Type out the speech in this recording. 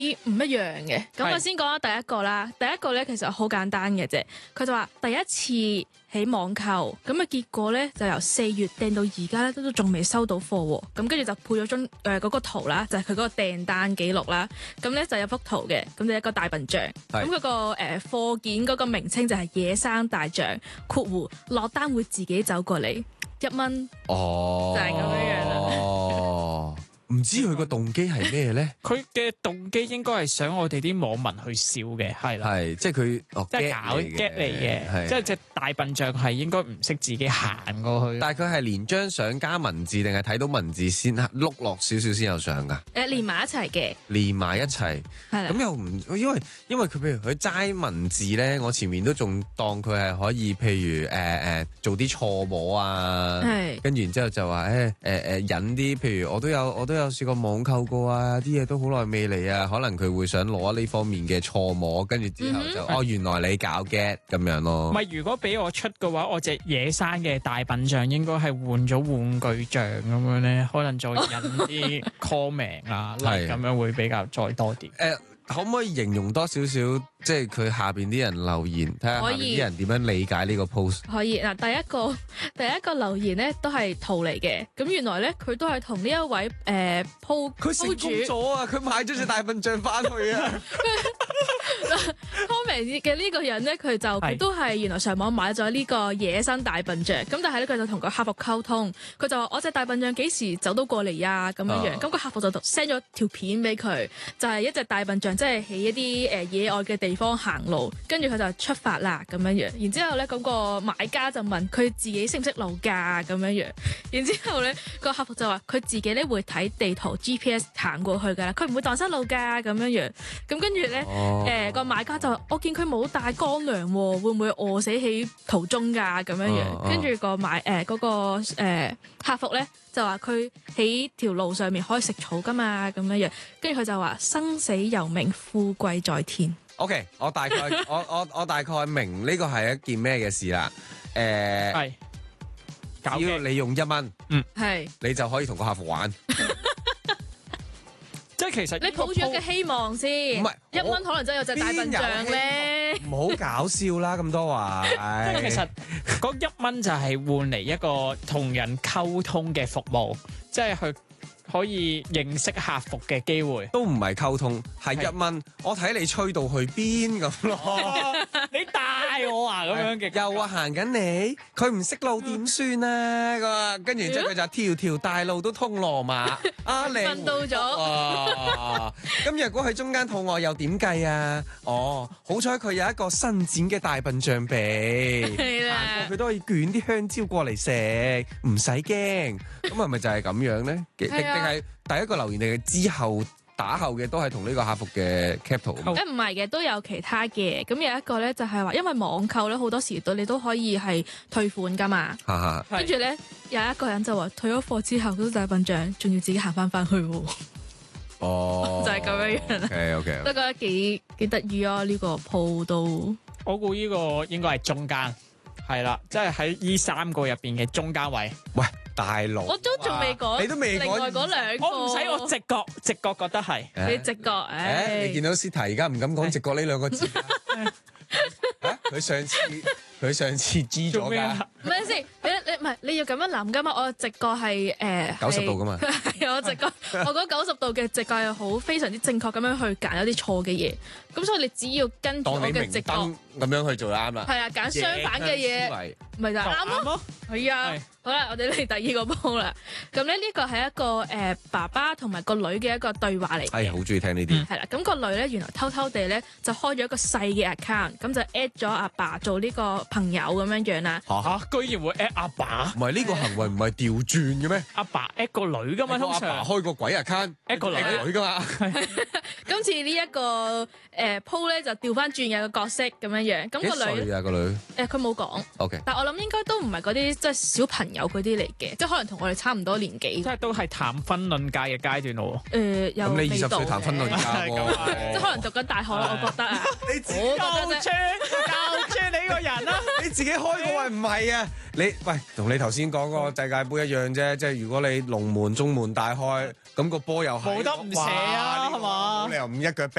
唔一樣嘅。咁我先講第一個啦。第一個咧其實好簡單嘅啫。佢就話第一次喺網購，咁啊結果咧就由4月訂到而家咧都仲未收到貨喎。咁跟住就配咗張嗰個圖啦，就係佢嗰個訂單記錄啦。咁咧就有幅圖嘅，咁就一個大笨象。咁佢個貨件嗰個名稱就係野生大象，括弧落單會自己走過嚟，1蚊。就係咁樣啦。 唔知佢個動機係咩咧？ 佢嘅動機應該係想我哋啲網民去笑嘅，係啦， 係即係佢即係搞 get 嚟嘅，即係隻大笨象係應該唔識自己行過去。 但係佢係連張相加文字，定係睇到文字先碌落少少先有相㗎？ 連埋一齊嘅， 連埋一齊， 係啦。 咁又唔因為佢譬如佢齋文字咧，我前面都仲當佢係可以，譬如做啲錯摸啊，跟住然之後就話引啲，譬如我都有試過網購過啊，啲嘢都好耐未嚟啊，可能佢會想攞呢方面嘅錯摸，跟住之後就原來你搞 get 咁樣咯。 唔係，如果俾我出嘅話，我隻野生嘅大笨象應該係換咗玩具象咁樣咧，可能再引啲 comment 啊咁樣會比較再多啲。 可唔可以形容多少少，即係佢下邊啲人留言，睇下下邊啲人點樣理解呢個 post？ 可以嗱，第一個留言咧都係圖嚟嘅，咁原來咧佢都係同呢一位鋪佢成功咗啊！佢買咗隻大笨象翻去啊 ！comment 嘅呢個人咧，佢都係原來上網買咗呢個野生大笨象，咁但係咧佢就同個客服溝通，佢就話我隻大笨象幾時走到過嚟啊？咁樣樣，咁個客服就 send 咗條片俾佢，就係一隻大笨象，即係喺一啲野外嘅地方行路，跟住佢就出發啦咁樣樣。然之後咧，咁個買家就問佢自己識唔識路㗎咁樣樣。然之後咧，個客服就話佢自己咧會睇地圖 GPS 行過去㗎啦，佢唔會蕩失路㗎咁樣樣。咁跟住咧，個買家就話我見佢冇帶乾糧喎，會唔會餓死喺途中㗎咁樣樣？跟住個客服咧就話佢喺條路上面可以食草㗎嘛咁樣樣。跟住佢就話生死由命，富貴在天。 OK， 我大概我大概明呢個係一件咩嘅事啦。 係， 只要你用1蚊，你就可以同個客服玩。 即係其實你抱住一個希望先，唔係1蚊可能真係有隻大笨象咧。 唔好搞笑啦，咁多話。 即係其實嗰1蚊就係換嚟一個同人溝通嘅服務，即係去可以認識客服嘅機會。 都唔係溝通，係1蚊。我睇你吹到去邊咁咯。 你帶我啊咁樣嘅， 又話行緊你，佢唔識路點算啊？跟住之後佢就條大路都通羅馬。你瞓到咗。 咁如果佢中間肚餓又點計啊？好彩佢有一個伸展嘅大笨象鼻，行過佢都可以捲啲香蕉過嚟食，唔使驚。咁係咪就係咁樣咧？定係第一個留言定係之後打後嘅都係同呢個客服嘅 cap 圖？ 唔係嘅，都有其他嘅。咁有一個咧就係話，因為網購咧好多時你都可以係退款噶嘛。跟住咧有一個人就話退咗貨之後，嗰隻大笨象仲要自己行翻去喎。就係咁樣樣啦。 OK， 都覺得幾得意啊！呢個鋪都， 我估呢個應該係中間，係啦，即係喺呢3個入邊嘅中間位。 喂，大佬， 我都仲未講， 你都未講另外嗰兩個， 我唔使，我直覺覺得係。 你直覺， 你見到 Sita 而家唔敢講直覺呢2個字。佢上次知咗㗎。 唔係先，你要咁樣諗㗎嘛？我直覺係 90度㗎嘛。 係我直覺，我覺得90度嘅直覺係好非常之正確咁樣去揀一啲錯嘅嘢。咁所以你只要跟住我嘅直覺咁樣去做就啱啦。 係啊，揀相反嘅嘢，咪就啱咯。係啊，好啦，我哋嚟第2個鋪啦。咁咧呢個係一個爸爸同埋個女嘅一個對話嚟。 係好中意聽呢啲。 係啦，咁個女咧原來偷偷地咧就開咗一個細嘅 account，咁就 at 咗阿爸做呢個朋友咁樣樣啦。 居然會 at 阿爸？ 唔係呢個行為唔係調轉嘅咩？ 阿爸 at 個女噶嘛，通常阿爸開個鬼 account at 個女噶嘛。 今次呢一個鋪咧就調翻轉嘅個角色咁樣樣。咁個女幾歲啊個女？ 佢冇講。 OK。 但我諗應該都唔係嗰啲即係小朋友嗰啲嚟嘅，即係可能同我哋差唔多年紀。 即係都係談婚論嫁嘅階段咯。 有咁你20歲談婚論嫁喎？ 即係可能讀緊大學咯，我覺得啊。 你自己夠串你個人啦！你自己開個位唔係啊？喂，同你睇頭先講個世界盃一樣啫，即係如果你龍門、中門大開，咁個波又係冇得唔射啊，係嘛？ 冇理由唔一腳